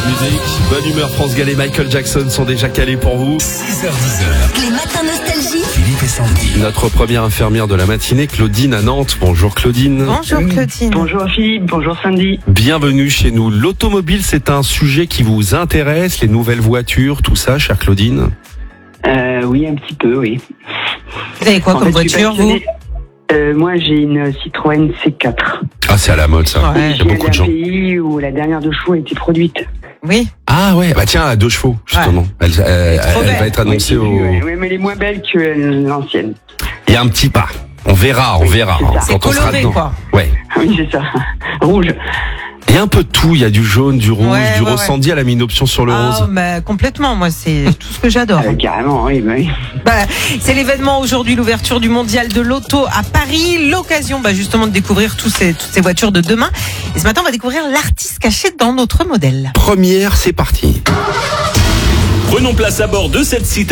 musique. Bonne humeur, France Gall et Michael Jackson sont déjà calés pour vous. 6h10. Les matins nostalgie. Philippe et Sandy. Notre première infirmière de la matinée, Claudine à Nantes. Bonjour Claudine. Bonjour Claudine. Bonjour Philippe, bonjour Sandy. Bienvenue chez nous. L'automobile, c'est un sujet qui vous intéresse, les nouvelles voitures, tout ça, chère Claudine? Oui, un petit peu, oui. Vous avez quoi En comme fait, je suis voiture, vous? passionné. Moi, j'ai une Citroën C4. Ah, c'est à la mode ça. Ouais. Il y a beaucoup de gens. pays où la dernière de chevaux a été produite. Oui. Ah ouais, bah tiens, à 2 chevaux, justement. Elle trop va belle. être annoncée au... Oui, mais elle est moins belle que l'ancienne. Il y a un petit pas. On verra, c'est ça. C'est quand on sera coloré, dedans. quoi. Ouais. Oui, c'est ça. Rouge. Il y a un peu de tout, il y a du jaune, du rouge, Ouais, du ouais, rose. Sandy, elle a mis une option sur le Ah, rose. bah, complètement. Moi, c'est tout ce que j'adore. Carrément, oui, oui. Bah, c'est l'événement aujourd'hui, l'ouverture du mondial de l'auto à Paris. L'occasion, justement, de découvrir toutes ces voitures de demain. Et ce matin, on va découvrir l'artiste caché dans notre modèle. Première, c'est parti. Prenons place à bord de cette citadine.